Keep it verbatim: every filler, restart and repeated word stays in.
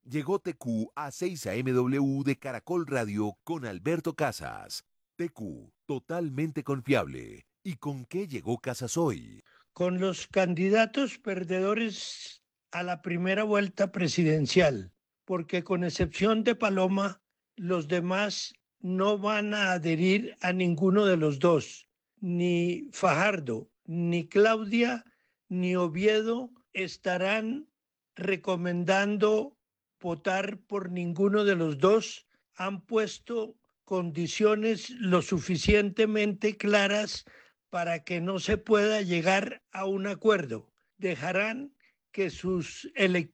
Llegó T Q a seis A M W de Caracol Radio con Alberto Casas. T Q, totalmente confiable. ¿Y con qué llegó Casas hoy? Con los candidatos perdedores a la primera vuelta presidencial, porque con excepción de Paloma, los demás no van a adherir a ninguno de los dos. Ni Fajardo, ni Claudia, ni Oviedo estarán recomendando votar por ninguno de los dos. Han puesto condiciones lo suficientemente claras para que no se pueda llegar a un acuerdo. Dejarán que sus electores